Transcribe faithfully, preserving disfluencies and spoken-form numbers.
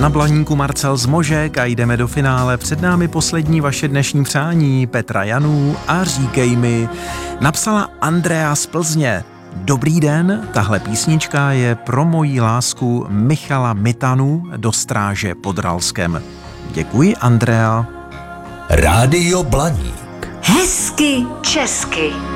Na Blaníku Marcel Zmožek a jdeme do finále. Před námi poslední vaše dnešní přání Petra Janů a Říkej mi. Napsala Andrea z Plzně. Dobrý den, tahle písnička je pro moji lásku Michala Mitanu do Stráže pod Ralskem. Děkuji, Andrea. Rádio Blaník. Hezky česky.